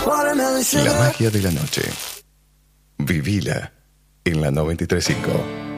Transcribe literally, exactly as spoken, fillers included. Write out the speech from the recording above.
La magia de la noche. Vivila en la noventa y tres punto cinco.